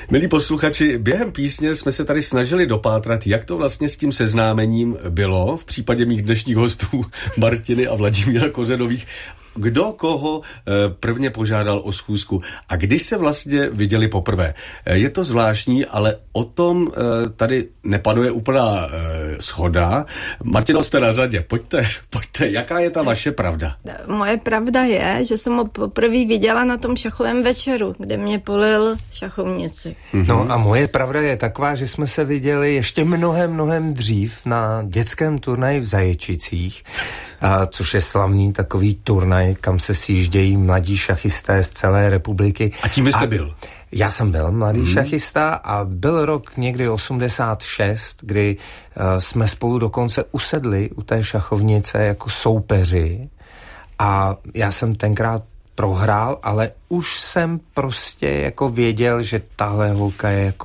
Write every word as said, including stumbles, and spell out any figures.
Milí posluchači, během písně jsme se tady snažili dopátrat, jak to vlastně s tím seznámením bylo v případě mých dnešních hostů Martiny a Vladimíra Kořenových. Kdo koho prvně požádal o schůzku a kdy se vlastně viděli poprvé. Je to zvláštní, ale o tom tady nepanuje úplná shoda. Martino, jste na řadě. Pojďte, pojďte. Jaká je ta vaše pravda? Moje pravda je, že jsem ho poprvé viděla na tom šachovém večeru, kde mě polil šachovnici. No a moje pravda je taková, že jsme se viděli ještě mnohem, mnohem dřív na dětském turnaji v Zaječicích, a což je slavný takový turnaj, kam se sjíždějí mladí šachisté z celé republiky. A tím jste a byl? Já jsem byl mladý hmm. šachista a byl rok někdy osmdesát šest, kdy uh, jsme spolu dokonce usedli u té šachovnice jako soupeři a já jsem tenkrát prohrál, ale už jsem prostě jako věděl, že tahle holka je jako